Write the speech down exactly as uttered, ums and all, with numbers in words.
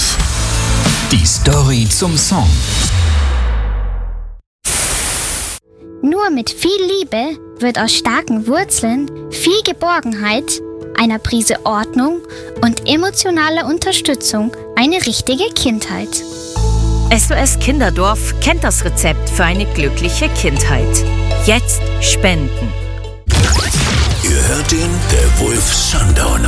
Wolf. Die Story zum Song. Nur mit viel Liebe wird aus starken Wurzeln viel Geborgenheit, einer Prise Ordnung und emotionaler Unterstützung eine richtige Kindheit. S O S Kinderdorf kennt das Rezept für eine glückliche Kindheit. Jetzt spenden. Ihr hört ihn, der Wolf Sundown.